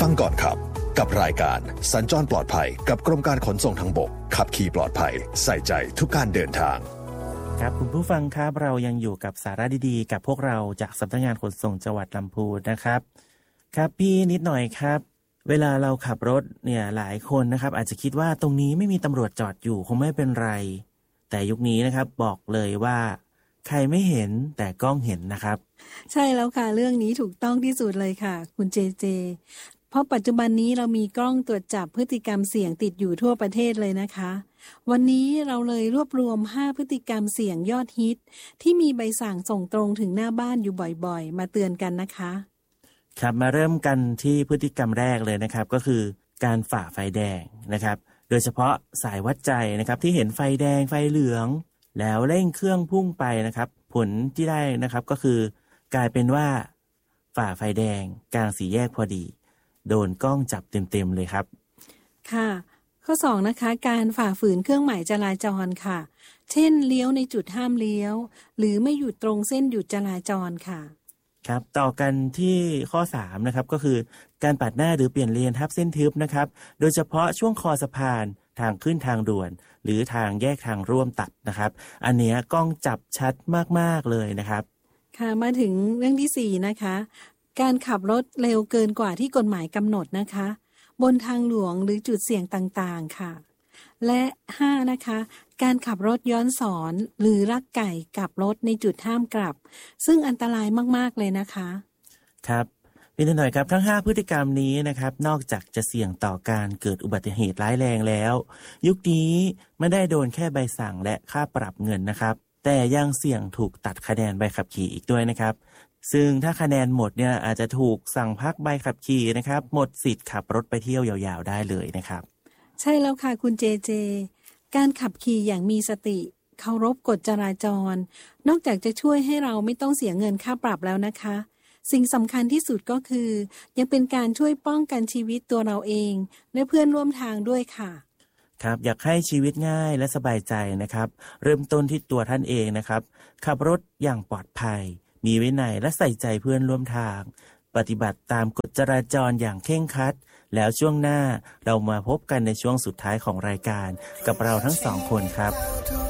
ฟังก่อนขับกับรายการสัญจรปลอดภัยกับกรมการขนส่งทางบกขับขี่ปลอดภัยใส่ใจทุกการเดินทางครับคุณผู้ฟังครับเรายังอยู่กับสาระดีๆกับพวกเราจากสำนักงานขนส่งจังหวัดลำพูนนะครับครับพี่นิดหน่อยครับเวลาเราขับรถเนี่ยหลายคนนะครับอาจจะคิดว่าตรงนี้ไม่มีตำรวจจอดอยู่คงไม่เป็นไรแต่ยุคนี้นะครับบอกเลยว่าใครไม่เห็นแต่กล้องเห็นนะครับใช่แล้วค่ะเรื่องนี้ถูกต้องที่สุดเลยค่ะคุณเจเจเพราะปัจจุบันนี้เรามีกล้องตรวจจับพฤติกรรมเสี่ยงติดอยู่ทั่วประเทศเลยนะคะวันนี้เราเลยรวบรวม5พฤติกรรมเสี่ยงยอดฮิตที่มีใบสั่งส่งตรงถึงหน้าบ้านอยู่บ่อยๆมาเตือนกันนะคะครับมาเริ่มกันที่พฤติกรรมแรกเลยนะครับก็คือการฝ่าไฟแดงนะครับโดยเฉพาะสายวัดใจนะครับที่เห็นไฟแดงไฟเหลืองแล้วเร่งเครื่องพุ่งไปนะครับผลที่ได้นะครับก็คือกลายเป็นว่าฝ่าไฟแดงกลางสี่แยกพอดีโดนกล้องจับเต็มๆเลยครับค่ะข้อ2นะคะการฝ่าฝืนเครื่องหมายจราจรค่ะเช่นเลี้ยวในจุดห้ามเลี้ยวหรือไม่หยุดตรงเส้นหยุดจราจรค่ะครับต่อกันที่ข้อ3นะครับก็คือการปาดหน้าหรือเปลี่ยนเลนทับเส้นทึบนะครับโดยเฉพาะช่วงคอสะพานทางขึ้นทางด่วนหรือทางแยกทางร่วมตัดนะครับอันนี้กล้องจับชัดมากๆเลยนะครับค่ะมาถึงเรื่องที่4นะคะการขับรถเร็วเกินกว่าที่กฎหมายกำหนดนะคะบนทางหลวงหรือจุดเสี่ยงต่างๆค่ะและ5นะคะการขับรถย้อนสอนหรือลักไก่กลับรถในจุดห้ามกลับซึ่งอันตรายมากๆเลยนะคะครับพี่หน่อยครับทั้ง5พฤติกรรมนี้นะครับนอกจากจะเสี่ยงต่อการเกิดอุบัติเหตุร้ายแรงแล้วยุคนี้ไม่ได้โดนแค่ใบสั่งและค่าปรับเงินนะครับแต่ยังเสี่ยงถูกตัดคะแนนใบขับขี่อีกด้วยนะครับซึ่งถ้าคะแนนหมดเนี่ยอาจจะถูกสั่งพักใบขับขี่นะครับหมดสิทธิ์ขับรถไปเที่ยวยาวๆได้เลยนะครับใช่แล้วค่ะคุณเจเจการขับขี่อย่างมีสติเคารพกฎจราจรนอกจากจะช่วยให้เราไม่ต้องเสียเงินค่าปรับแล้วนะคะสิ่งสำคัญที่สุดก็คือยังเป็นการช่วยป้องกันชีวิตตัวเราเองและเพื่อนร่วมทางด้วยค่ะครับอยากให้ชีวิตง่ายและสบายใจนะครับเริ่มต้นที่ตัวท่านเองนะครับขับรถอย่างปลอดภัยมีวินัยและใส่ใจเพื่อนร่วมทางปฏิบัติตามกฎจราจรอย่างเคร่งครัดแล้วช่วงหน้าเรามาพบกันในช่วงสุดท้ายของรายการกับเราทั้ง2คนครับ